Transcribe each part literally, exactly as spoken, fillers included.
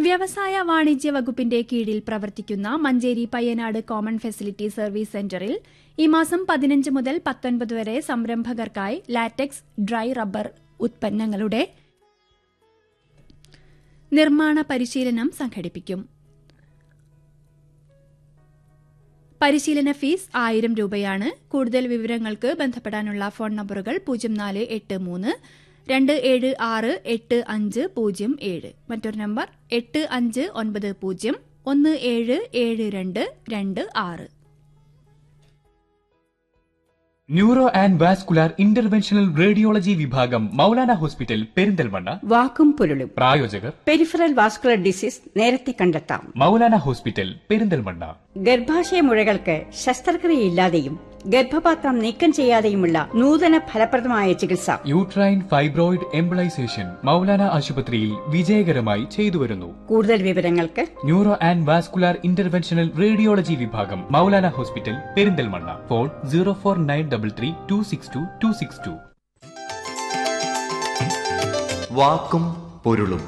വ്യവസായ വാണിജ്യ വകുപ്പിന്റെ കീഴിൽ പ്രവർത്തിക്കുന്ന Manjeri Payyanad common facility service സെന്ററിൽ ഈ മാസം പതിനഞ്ച് മുതൽ പത്തൊൻപത് വരെ സംരംഭകർക്കായി ലാറ്റക്സ് ഡ്രൈ റബ്ബർ ഉത്പന്നങ്ങളുടെ നിർമ്മാണ പരിശീലനം സംഘടിപ്പിക്കും. പരിശീലന ഫീസ് ആയിരം രൂപയാണ്. കൂടുതൽ വിവരങ്ങൾക്ക് ബന്ധപ്പെടാനുള്ള ഫോൺ നമ്പറുകൾ പൂജ്യം നാല് എട്ട് മൂന്ന് രണ്ട് ഏഴ് ആറ് എട്ട് അഞ്ച് പൂജ്യം ഏഴ്, മറ്റൊരു നമ്പർ എട്ട് അഞ്ച് ഒൻപത് പൂജ്യം ഒന്ന് ഏഴ് ഏഴ് രണ്ട് രണ്ട് ആറ്. Neuro and vascular interventional radiology വിഭാഗം മൗലാന ഹോസ്പിറ്റൽ പെരിന്തൽമണ്ണ. വാക്കും പൊരുളും. പ്രായോജകർ പെരിഫറൽ വാസ്കുലർ ഡിസീസ് നേരത്തെ കണ്ടെത്താം. മൗലാന ഹോസ്പിറ്റൽ പെരിന്തൽമണ്ണ. ഗർഭാശയ മുഴകൾക്ക് ശസ്ത്രക്രിയയില്ലാതെയും ഗർഭപാത്രം നീക്കം ചെയ്യാതെയുമുള്ള നൂതന ഫലപ്രദമായ ചികിത്സ യൂട്രൈൻ ഫൈബ്രോയിഡ് എംബിളൈസേഷൻ മൗലാന ആശുപത്രിയിൽ വിജയകരമായി ചെയ്തുവരുന്നു. കൂടുതൽ വിവരങ്ങൾക്ക് neuro and vascular interventional radiology വിഭാഗം Maulana hospital Perinthalmanna. Phone zero four nine double three to six to to six to. വാക്കും പൊരുളും.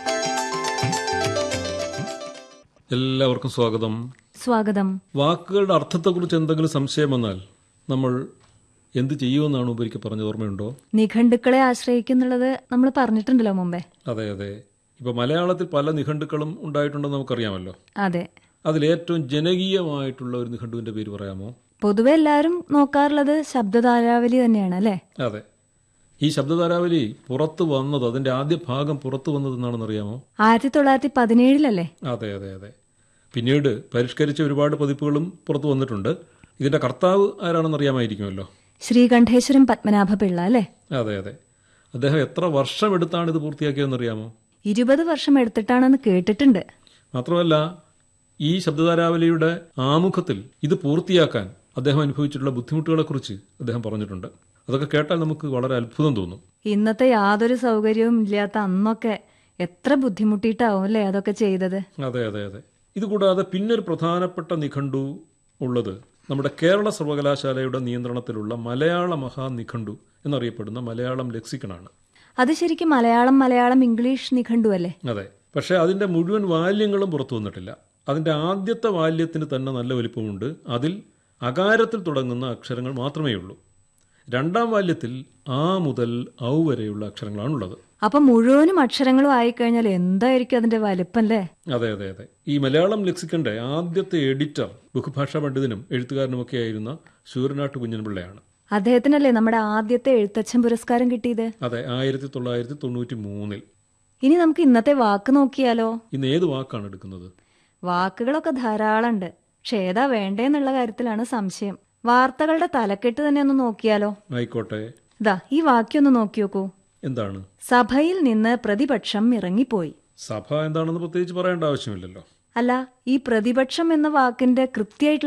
എല്ലാവർക്കും സ്വാഗതം. സ്വാഗതം. വാക്കുകളുടെ അർത്ഥത്തെക്കുറിച്ച് എന്തെങ്കിലും സംശയം വന്നാൽ നമ്മൾ എന്ത് ചെയ്യുമെന്നാണ് ഉപരിക്ക് പറഞ്ഞത്, ഓർമ്മയുണ്ടോ? നിഘണ്ടുക്കളെ ആശ്രയിക്കുന്നുള്ളത് നമ്മൾ പറഞ്ഞിട്ടുണ്ടല്ലോ മുമ്പേ. അതെ അതെ. ഇപ്പൊ മലയാളത്തിൽ പല നിഘണ്ടുക്കളും ഉണ്ടായിട്ടുണ്ടെന്ന് നമുക്കറിയാമല്ലോ. അതെ. അതിലേറ്റവും ജനകീയമായിട്ടുള്ള ഒരു നിഘണ്ടുവിന്റെ പേര് പറയാമോ? പൊതുവെ എല്ലാവരും നോക്കാറുള്ളത് ശബ്ദധാരാവലി തന്നെയാണ് അല്ലേ? അതെ. ഈ ശബ്ദധാരാവലി പുറത്തു വന്നത്, അതിന്റെ ആദ്യ ഭാഗം പുറത്തു വന്നത് എന്നാണെന്ന് അറിയാമോ? ആയിരത്തി തൊള്ളായിരത്തി പതിനേഴിലല്ലേ? അതെ അതെ അതെ. പിന്നീട് പരിഷ്കരിച്ച ഒരുപാട് പതിപ്പുകളും പുറത്തു വന്നിട്ടുണ്ട്. ഇതിന്റെ കർത്താവ് ആരാണെന്ന് അറിയാമായിരിക്കുമല്ലോ. ശ്രീകണ്ഠേശ്വരം പത്മനാഭ പിള്ള അല്ലേ? അതെ അതെ. അദ്ദേഹം എത്ര വർഷം എടുത്താണ് ഇത് പൂർത്തിയാക്കിയതെന്ന് അറിയാമോ? ഇരുപത് വർഷം എടുത്തിട്ടാണെന്ന് കേട്ടിട്ടുണ്ട്. മാത്രമല്ല, ഈ ശബ്ദധാരാവലിയുടെ ആമുഖത്തിൽ ഇത് പൂർത്തിയാക്കാൻ അദ്ദേഹം അനുഭവിച്ചിട്ടുള്ള ബുദ്ധിമുട്ടുകളെ കുറിച്ച് അദ്ദേഹം പറഞ്ഞിട്ടുണ്ട്. അതൊക്കെ കേട്ടാൽ നമുക്ക് വളരെ അത്ഭുതം തോന്നും. ഇന്നത്തെ യാതൊരു സൗകര്യവും ഇല്ലാത്ത അന്നൊക്കെ എത്ര ബുദ്ധിമുട്ടിയിട്ടാവും അല്ലേ അതൊക്കെ ചെയ്തത്? അതെ അതെ അതെ. ഇതുകൂടാതെ പിന്നൊരു പ്രധാനപ്പെട്ട നിഘണ്ടു ഉള്ളത് നമ്മുടെ കേരള സർവകലാശാലയുടെ നിയന്ത്രണത്തിലുള്ള മലയാള മഹാനിഘണ്ടു എന്നറിയപ്പെടുന്ന മലയാളം ലെക്സിക്കണാണ്. അത് ശരിക്കും മലയാളം മലയാളം ഇംഗ്ലീഷ് നിഘണ്ടു അല്ലേ? അതെ. പക്ഷേ അതിന്റെ മുഴുവൻ വാല്യങ്ങളും പുറത്തു വന്നിട്ടില്ല. അതിന്റെ ആദ്യത്തെ വാല്യത്തിന് തന്നെ നല്ല വലിപ്പമുണ്ട്. അതിൽ അകാരത്തിൽ തുടങ്ങുന്ന അക്ഷരങ്ങൾ മാത്രമേ ഉള്ളൂ. രണ്ടാം വാല്യത്തിൽ ആ മുതൽ ഔ വരെയുള്ള അക്ഷരങ്ങളാണുള്ളത്. അപ്പൊ മുഴുവനും അക്ഷരങ്ങളും ആയിക്കഴിഞ്ഞാൽ എന്തായിരിക്കും അതിന്റെ വലിപ്പം അല്ലേ? അതെ അതെ അതെ. ഈ മലയാളം ലെക്സിക്കന്റെ ആദ്യത്തെ എഡിറ്റർ ബഹുഭാഷാ പണ്ഡിതനും എഴുത്തുകാരനുമൊക്കെ ആയിരുന്ന ശൂരനാട്ട് കുഞ്ഞൻപിള്ളയാണ്. അദ്ദേഹത്തിനല്ലേ നമ്മുടെ ആദ്യത്തെ എഴുത്തച്ഛൻ പുരസ്കാരം കിട്ടിയത്? അതെ, ആയിരത്തി തൊള്ളായിരത്തി തൊണ്ണൂറ്റി മൂന്നിൽ. ഇനി നമുക്ക് ഇന്നത്തെ വാക്ക് നോക്കിയാലോ? ഇന്ന് ഏത് വാക്കാണ് എടുക്കുന്നത്? വാക്കുകളൊക്കെ ധാരാളം ഉണ്ട്. പക്ഷെ ഏതാ വേണ്ടേന്നുള്ള കാര്യത്തിലാണ് സംശയം. വാർത്തകളുടെ തലക്കെട്ട് തന്നെ ഒന്ന് നോക്കിയാലോ? ആയിക്കോട്ടെ. ഇതാ ഈ വാക്യൊന്ന് നോക്കി നോക്കൂ. എന്താണ്? സഭയിൽ നിന്ന് പ്രതിപക്ഷം ഇറങ്ങിപ്പോയി. സഭ എന്താണെന്ന് പ്രത്യേകിച്ച് പറയേണ്ട ആവശ്യമില്ലല്ലോ. അല്ല, ഈ പ്രതിപക്ഷം എന്ന വാക്കിന്റെ കൃത്യമായിട്ടുള്ള